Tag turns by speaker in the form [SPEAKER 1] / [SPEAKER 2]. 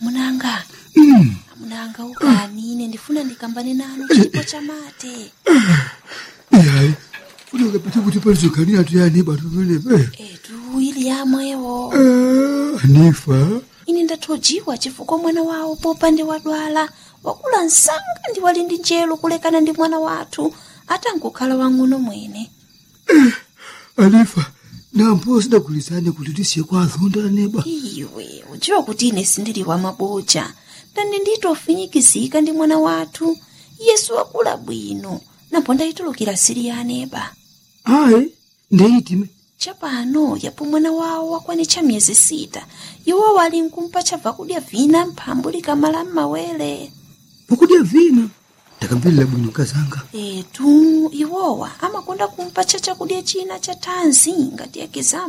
[SPEAKER 1] Munanga. Munanga ukani ine ndifuna ndikambane nanu chipo cha mate.
[SPEAKER 2] Yayi. Funeka pete kuti palizokani atu yani batu pene.
[SPEAKER 1] Etu ili yamwewo.
[SPEAKER 2] Anifa.
[SPEAKER 1] Ine ndathojiwa chifukwa mwana wawo popande wadwala. Wakula nsanga ndi wali ndi njelo kulekana ndi mwana wathu. Atangokhala wang'ono mwene.
[SPEAKER 2] Anifa. Nampo sidagulizane kuti tisiye kwa azonda neba.
[SPEAKER 1] Iwe, ujiwa kuti ine sindili wa maboja. Ndani nditofinyikizika ndi mwana wathu. Yesu wakula bwino. Napo ndayitulukira siri ya neba.
[SPEAKER 2] Ayi, ndeyitime.
[SPEAKER 1] Chapano yapo mwana wawo wakwanitcha miyezi 6. Iwo wali nkumpa chabva kudya vina mphambu likamala m'mawere.
[SPEAKER 2] Pokudya vina. Takamvelera bwino kazanga.
[SPEAKER 1] Etu, iwowa amakonda kumpa chakudya china cha thanzi ngati ya kizamu.